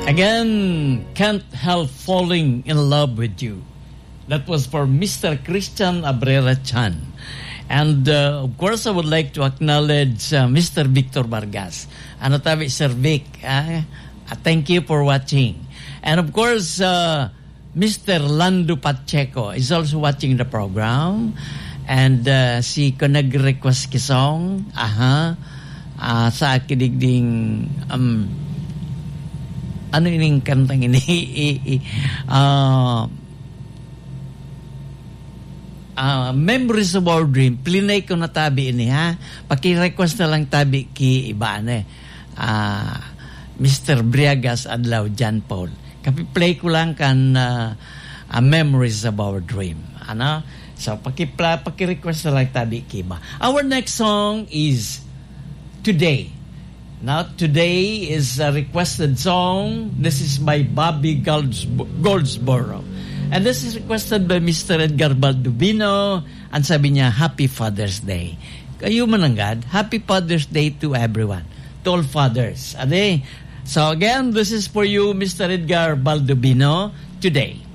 Again, Can't Help Falling in Love with You. That was for Mr. Christian Abrera Chan. And of course, I would like to acknowledge Mr. Victor Vargas. Ano tabi, Sir Vic? Thank you for watching. And of course, Mr. Lando Pacheco is also watching the program. And si ko nag-request ki song, sa kidigding, ano ining kantang ini? Memories of Our Dream. Plinay ko na tabi ini, ha? Paki-request na lang tabi ki ibane. Mr. Briagas Adlaw John Paul. Kapi-play ko lang kan Memories of Our Dream. Ano? So, paki-request na lang tabi ki ba. Our next song is Today. Now, Today is a requested song. This is by Bobby Goldsboro. And this is requested by Mr. Edgar Baldubino. And sabi niya, Happy Father's Day. Kayo mananggad, Happy Father's Day to everyone. To all fathers. Ade? So again, this is for you, Mr. Edgar Baldubino, Today.